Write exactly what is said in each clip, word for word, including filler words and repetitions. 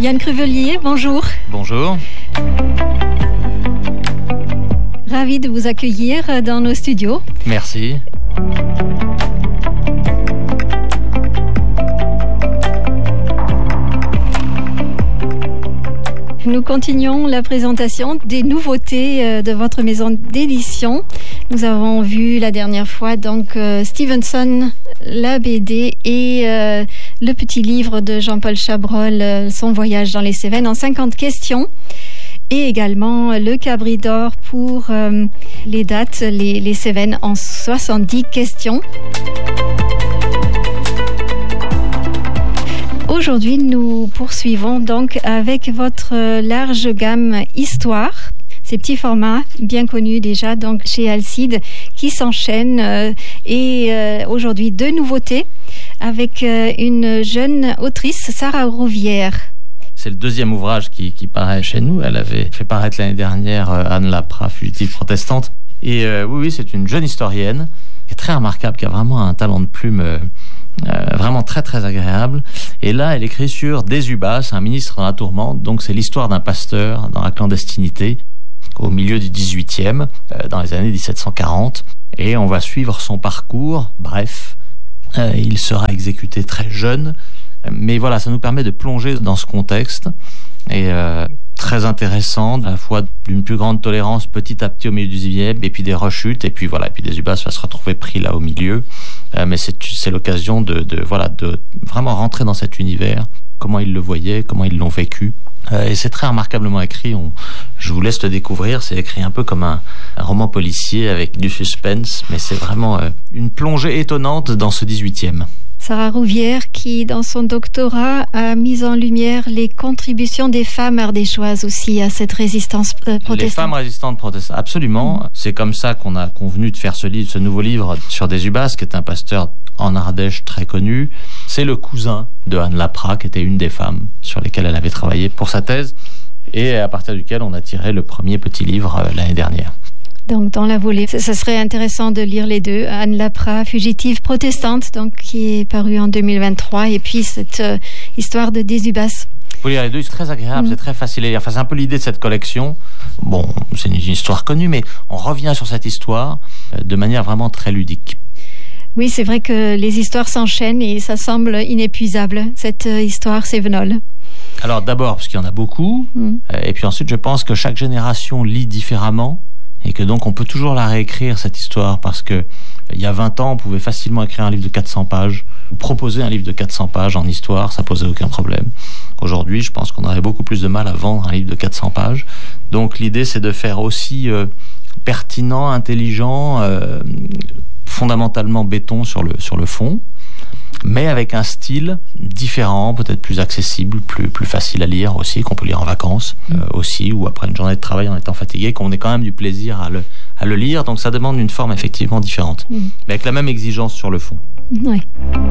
Yann Cruvelier, bonjour. Bonjour. Ravi de vous accueillir dans nos studios. Merci. Nous continuons la présentation des nouveautés de votre maison d'édition. Nous avons vu la dernière fois donc euh, Stevenson, la B D et euh, le petit livre de Jean-Paul Chabrol, euh, son voyage dans les Cévennes en cinquante questions. Et également le Cabri d'Or pour euh, les dates, les, les Cévennes en soixante-dix questions. Aujourd'hui, nous poursuivons donc avec votre large gamme Histoire, ces petits formats bien connus déjà donc chez Alcide qui s'enchaînent euh, et euh, aujourd'hui deux nouveautés avec euh, une jeune autrice, Sarah Rouvière. C'est le deuxième ouvrage qui, qui paraît chez nous. Elle avait fait paraître l'année dernière euh, Anne Lapra, fugitive protestante. Et euh, oui, oui, c'est une jeune historienne qui est très remarquable, qui a vraiment un talent de plume euh, euh, vraiment très très agréable. Et là, elle écrit sur Désubas, un ministre dans la tourmente. Donc c'est l'histoire d'un pasteur dans la clandestinité au milieu du dix-huitième, euh, dans les années dix-sept cent quarante. Et on va suivre son parcours. Bref, euh, il sera exécuté très jeune. Mais voilà, ça nous permet de plonger dans ce contexte et euh, très intéressant, à la fois d'une plus grande tolérance petit à petit au milieu du dix-huitième et puis des rechutes et puis voilà, et puis Désubas va se retrouver pris là au milieu. Euh, mais c'est, c'est l'occasion de, de voilà de vraiment rentrer dans cet univers, comment ils le voyaient, comment ils l'ont vécu. Euh, et c'est très remarquablement écrit. On, je vous laisse le découvrir. C'est écrit un peu comme un, un roman policier avec du suspense, mais c'est vraiment euh, une plongée étonnante dans ce dix-huitième. Sarah Rouvière qui, dans son doctorat, a mis en lumière les contributions des femmes ardéchoises aussi à cette résistance protestante. Les femmes résistantes protestantes, absolument. Mmh. C'est comme ça qu'on a convenu de faire ce livre, ce nouveau livre sur Désubas, qui est un pasteur en Ardèche très connu. C'est le cousin de Anne Lapra, qui était une des femmes sur lesquelles elle avait travaillé pour sa thèse, et à partir duquel on a tiré le premier petit livre l'année dernière. Donc dans la volée, ce serait intéressant de lire les deux. Anne Lapra, fugitive protestante, donc qui est paru en deux mille vingt-trois, et puis cette euh, histoire de Désubas. Vous pouvez lire les deux, c'est très agréable, mmh. c'est très facile à lire. Enfin, c'est un peu l'idée de cette collection. Bon, c'est une, une histoire connue, mais on revient sur cette histoire euh, de manière vraiment très ludique. Oui, c'est vrai que les histoires s'enchaînent et ça semble inépuisable, cette euh, histoire cévenole. Alors d'abord, parce qu'il y en a beaucoup, mmh. euh, et puis ensuite, je pense que chaque génération lit différemment. Et que donc on peut toujours la réécrire cette histoire parce que il y a vingt ans on pouvait facilement écrire un livre de quatre cents pages ou proposer un livre de quatre cents pages en histoire, ça posait aucun problème. Aujourd'hui je pense qu'on aurait beaucoup plus de mal à vendre un livre de quatre cents pages. Donc l'idée c'est de faire aussi euh, pertinent, intelligent, euh, fondamentalement béton sur le, sur le fond, mais avec un style différent, peut-être plus accessible, plus, plus facile à lire aussi, qu'on peut lire en vacances euh, aussi, ou après une journée de travail en étant fatigué, qu'on ait quand même du plaisir à le, à le lire. Donc ça demande une forme effectivement différente, mmh. mais avec la même exigence sur le fond. Oui.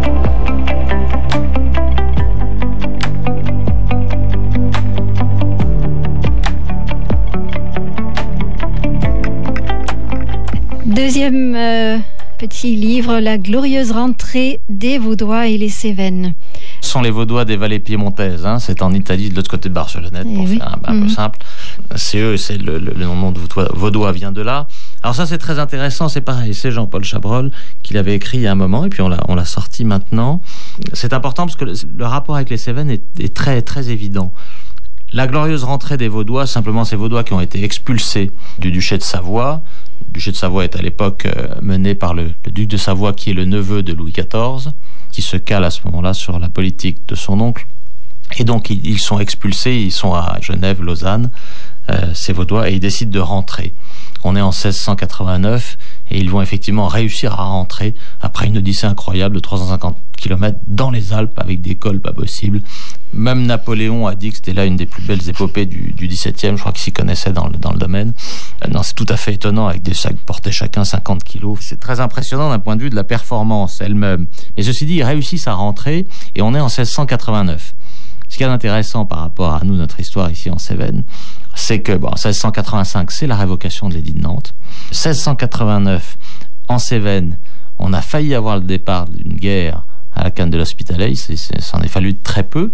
Deuxième euh, petit livre, La glorieuse rentrée des Vaudois et les Cévennes. Ce sont les Vaudois des vallées piémontaises, hein. C'est en Italie, de l'autre côté de Barcelonnette, et pour oui. faire un, un mmh. peu simple. C'est eux, c'est le, le, le nom de Vaudois vient de là. Alors ça, c'est très intéressant, c'est pareil, c'est Jean-Paul Chabrol qui l'avait écrit il y a un moment, et puis on l'a, on l'a sorti maintenant. C'est important parce que le, le rapport avec les Cévennes est, est très, très évident. La glorieuse rentrée des Vaudois, simplement ces Vaudois qui ont été expulsés du duché de Savoie. Le duché de Savoie est à l'époque euh, mené par le, le duc de Savoie qui est le neveu de Louis quatorze, qui se cale à ce moment-là sur la politique de son oncle. Et donc ils, ils sont expulsés, ils sont à Genève, Lausanne, euh, ces Vaudois, et ils décident de rentrer. On est en seize cent quatre-vingt-neuf et ils vont effectivement réussir à rentrer après une odyssée incroyable de trois cent cinquante kilomètres dans les Alpes avec des cols pas possibles. Même Napoléon a dit que c'était là une des plus belles épopées du, du dix-septième, je crois qu'il s'y connaissait dans le, dans le domaine. Non, c'est tout à fait étonnant avec des sacs portés chacun cinquante kilos. C'est très impressionnant d'un point de vue de la performance elle-même. Mais ceci dit, ils réussissent à rentrer et on est en seize cent quatre-vingt-neuf. Ce qui est intéressant par rapport à nous, notre histoire ici en Cévennes, c'est que bon, seize cent quatre-vingt-cinq, c'est la révocation de l'édit de Nantes. seize cent quatre-vingt-neuf, en Cévennes, on a failli avoir le départ d'une guerre à la canne de l'Hospitalet, ça en est fallu très peu.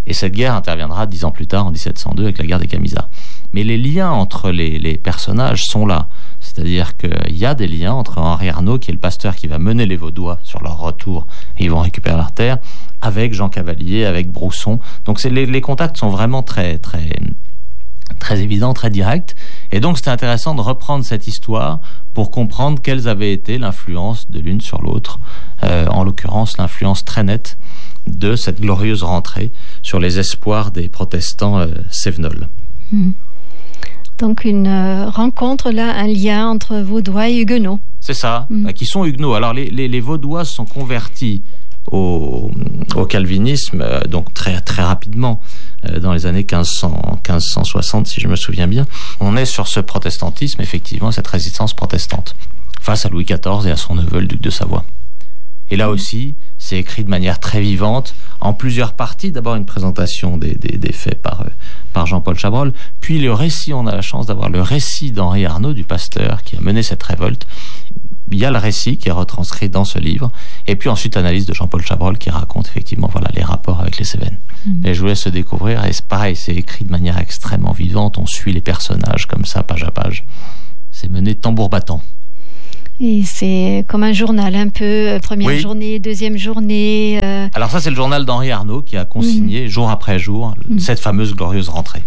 Et cette guerre interviendra dix ans plus tard, en dix-sept cent deux, avec la guerre des Camisards. Mais les liens entre les, les personnages sont là. C'est-à-dire qu'il y a des liens entre Henri Arnaud, qui est le pasteur qui va mener les Vaudois sur leur retour, et ils vont récupérer leur terre, avec Jean Cavalier, avec Brousson. Donc c'est, les, les contacts sont vraiment très, très, très évidents, très directs. Et donc c'était intéressant de reprendre cette histoire pour comprendre quelles avaient été l'influence de l'une sur l'autre. Euh, en l'occurrence, l'influence très nette de cette glorieuse rentrée sur les espoirs des protestants euh, cévenols. Mmh. Donc une euh, rencontre là, un lien entre Vaudois et Huguenots. C'est ça, mmh. qui sont Huguenots. Alors les, les, les Vaudois sont convertis au, au calvinisme, euh, donc très, très rapidement, euh, dans les années quinze cents, quinze cent soixante, si je me souviens bien. On est sur ce protestantisme, effectivement, cette résistance protestante, face à Louis quatorze et à son neveu, le duc de Savoie. Et là aussi, c'est écrit de manière très vivante, en plusieurs parties. D'abord une présentation des, des, des faits par, euh, par Jean-Paul Chabrol, puis le récit, on a la chance d'avoir le récit d'Henri Arnaud, du pasteur qui a mené cette révolte. Il y a le récit qui est retranscrit dans ce livre, et puis ensuite l'analyse de Jean-Paul Chabrol qui raconte effectivement voilà, les rapports avec les Cévennes. Mmh. Et je vous laisse le découvrir, et c'est pareil, c'est écrit de manière extrêmement vivante, on suit les personnages comme ça, page à page. C'est mené tambour battant. Et c'est comme un journal, un peu, première oui. journée, deuxième journée. Euh... Alors ça, c'est le journal d'Henri Arnaud qui a consigné, mmh. jour après jour, mmh. cette fameuse glorieuse rentrée.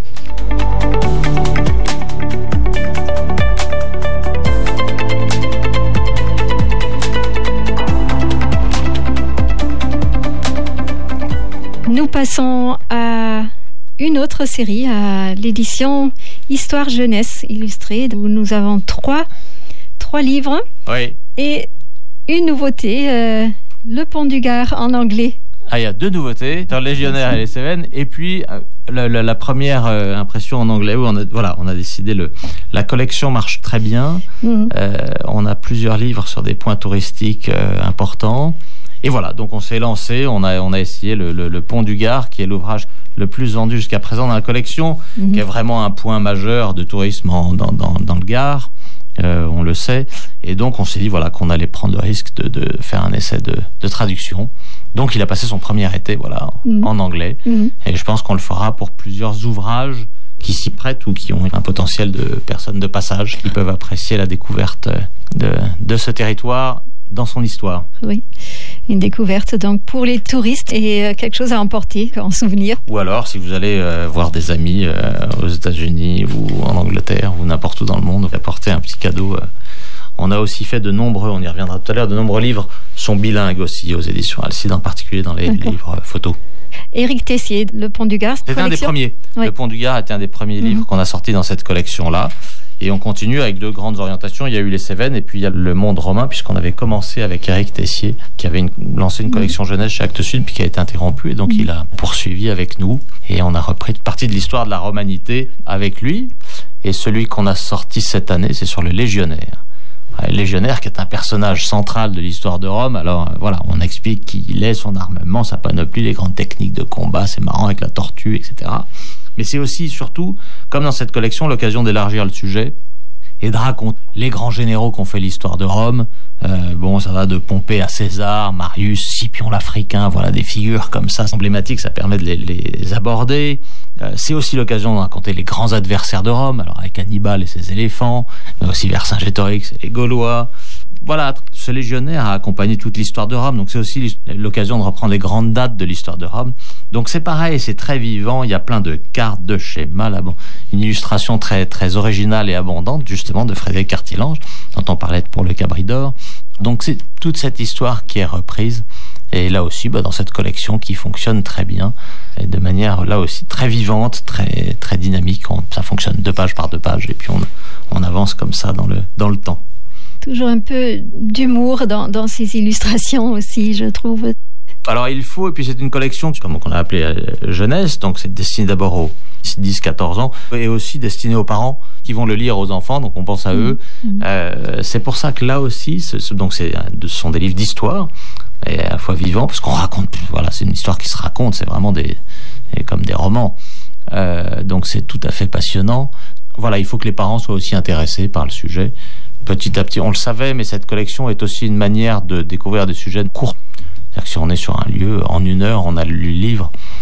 Nous passons à une autre série, à l'édition Histoire Jeunesse Illustrée, où nous avons trois Trois livres oui. et une nouveauté, euh, Le Pont du Gard en anglais. Ah, il y a deux nouveautés, le Légionnaire et les Cévennes, et puis euh, la, la, la première euh, impression en anglais où on a, voilà, on a décidé le, la collection marche très bien. Mm-hmm. Euh, on a plusieurs livres sur des points touristiques euh, importants. Et voilà, donc on s'est lancé, on a, on a essayé le, le, le Pont du Gard, qui est l'ouvrage le plus vendu jusqu'à présent dans la collection, mm-hmm. qui est vraiment un point majeur de tourisme en, dans, dans, dans le Gard. Euh, on le sait, et donc on s'est dit voilà, qu'on allait prendre le risque de, de faire un essai de, de traduction. Donc il a passé son premier été voilà, mmh. en anglais, mmh. et je pense qu'on le fera pour plusieurs ouvrages qui s'y prêtent ou qui ont un potentiel de personnes de passage qui peuvent apprécier la découverte de, de ce territoire dans son histoire. Oui, une découverte donc pour les touristes et quelque chose à emporter en souvenir. Ou alors si vous allez euh, voir des amis euh, aux États-Unis ou en Angleterre ou n'importe où dans le monde, apporter un petit cadeau. Euh. On a aussi fait de nombreux, on y reviendra tout à l'heure, de nombreux livres sont bilingues aussi aux éditions Alcide, en particulier dans les, les livres euh, photos. Éric Tessier, Le Pont du Gard. C'était un des premiers. Oui. Le Pont du Gard était un des premiers mmh. livres qu'on a sortis dans cette collection-là. Et on continue avec deux grandes orientations. Il y a eu les Cévennes et puis il y a le monde romain, puisqu'on avait commencé avec Éric Tessier, qui avait une, lancé une collection jeunesse chez Actes Sud, puis qui a été interrompue. Et donc mmh. il a poursuivi avec nous. Et on a repris une partie de l'histoire de la romanité avec lui. Et celui qu'on a sorti cette année, c'est sur le Légionnaire. Le Légionnaire qui est un personnage central de l'histoire de Rome. Alors voilà, on explique qui il est, son armement, sa panoplie, les grandes techniques de combat. C'est marrant avec la tortue, et cetera. Mais c'est aussi, surtout, comme dans cette collection, l'occasion d'élargir le sujet et de raconter les grands généraux qui ont fait l'histoire de Rome. Euh, bon, ça va de Pompée à César, Marius, Scipion l'Africain, voilà, des figures comme ça, emblématiques, ça permet de les, les aborder. Euh, c'est aussi l'occasion de raconter les grands adversaires de Rome, alors avec Hannibal et ses éléphants, mais aussi Vercingétorix et les Gaulois. Voilà, ce légionnaire a accompagné toute l'histoire de Rome, donc c'est aussi l'occasion de reprendre les grandes dates de l'histoire de Rome. Donc c'est pareil, c'est très vivant, il y a plein de cartes, de schémas, là, bon, une illustration très, très originale et abondante, justement, de Frédéric Cartilange, dont on parlait pour le Cabri d'Or. Donc c'est toute cette histoire qui est reprise, et là aussi, bah, dans cette collection qui fonctionne très bien, et de manière, là aussi, très vivante, très, très dynamique. On, ça fonctionne deux pages par deux pages, et puis on, on avance comme ça dans le, dans le temps. Toujours un peu d'humour dans, dans ces illustrations aussi, je trouve. Alors il faut, et puis c'est une collection, comme on l'a appelée euh, jeunesse, donc c'est destiné d'abord aux dix quatorze ans, et aussi destiné aux parents qui vont le lire aux enfants, donc on pense à mmh. eux. Mmh. Euh, c'est pour ça que là aussi, ce, ce, donc c'est, ce sont des livres d'histoire, et à la fois vivants, parce qu'on raconte, voilà, c'est une histoire qui se raconte, c'est vraiment des, comme des romans. Euh, donc c'est tout à fait passionnant. Voilà, il faut que les parents soient aussi intéressés par le sujet. Petit à petit, on le savait, mais cette collection est aussi une manière de découvrir des sujets courts. C'est-à-dire que si on est sur un lieu, en une heure, on a lu le livre, et on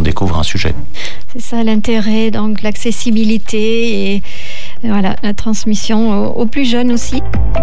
découvre un sujet. C'est ça l'intérêt, donc l'accessibilité et voilà, la transmission aux, aux plus jeunes aussi.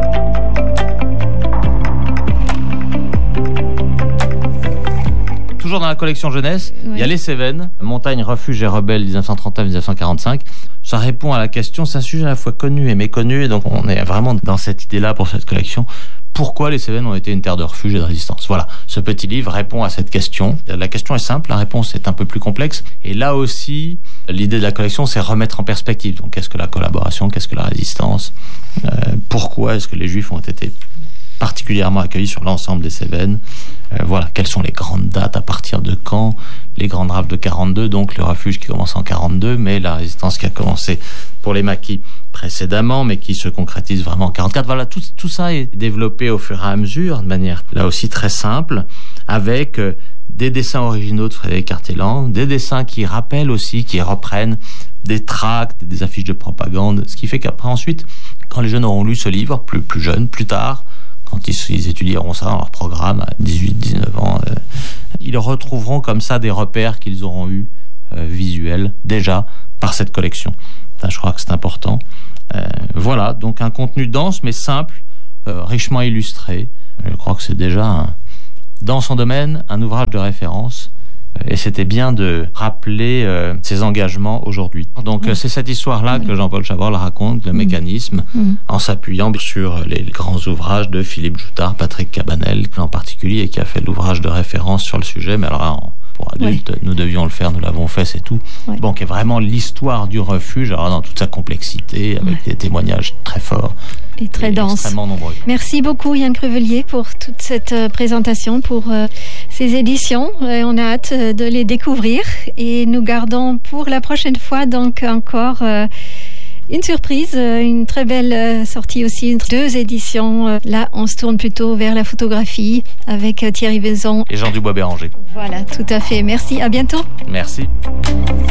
Toujours dans la collection jeunesse, oui. Il y a les Cévennes, Montagne, Refuge et Rebelles dix-neuf cent trente-neuf à dix-neuf cent quarante-cinq. Ça répond à la question, c'est un sujet à la fois connu et méconnu, et donc on est vraiment dans cette idée-là pour cette collection. Pourquoi les Cévennes ont été une terre de refuge et de résistance? Voilà, ce petit livre répond à cette question. La question est simple, la réponse est un peu plus complexe. Et là aussi, l'idée de la collection, c'est remettre en perspective. Donc, qu'est-ce que la collaboration? Qu'est-ce que la résistance? euh, Pourquoi est-ce que les Juifs ont été particulièrement accueillis sur l'ensemble des Cévennes? euh, Voilà, quelles sont les grandes dates, à partir de quand? Les grandes rafles de quarante-deux, donc le refuge qui commence en quarante-deux, mais la résistance qui a commencé pour les maquis précédemment, mais qui se concrétise vraiment en quarante-quatre. Voilà, tout, tout ça est développé au fur et à mesure, de manière là aussi très simple, avec euh, des dessins originaux de Frédéric Cartellan, des dessins qui rappellent aussi, qui reprennent des tracts, des affiches de propagande, ce qui fait qu'après ensuite, quand les jeunes auront lu ce livre, plus, plus jeunes, plus tard, quand ils, ils étudieront ça dans leur programme à dix-huit dix-neuf ans, euh, ils retrouveront comme ça des repères qu'ils auront eus euh, visuels déjà par cette collection. Ça, je crois que c'est important. Euh, voilà, donc un contenu dense mais simple, euh, richement illustré. Je crois que c'est déjà, un, dans son domaine, un ouvrage de référence. Et c'était bien de rappeler euh, ses engagements aujourd'hui. Donc mmh. c'est cette histoire-là mmh. que Jean-Paul Chabrol raconte, le mmh. mécanisme, mmh. en s'appuyant sur les grands ouvrages de Philippe Joutard, Patrick Cabanel en particulier, qui a fait l'ouvrage de référence sur le sujet. Mais alors là, en, pour adultes, ouais. nous devions le faire, nous l'avons fait, c'est tout. Ouais. Bon, qui est vraiment l'histoire du refuge, alors dans toute sa complexité, avec ouais. des témoignages très forts. Et très et dense. Extrêmement nombreux. Merci beaucoup Yann Crevelier pour toute cette euh, présentation, pour euh, ces éditions. Euh, on a hâte euh, de les découvrir et nous gardons pour la prochaine fois donc encore euh, une surprise, euh, une très belle euh, sortie aussi, une, deux éditions. Euh, là, on se tourne plutôt vers la photographie avec euh, Thierry Vaison et Jean Dubois-Béranger. Voilà, tout à fait. Merci, à bientôt. Merci.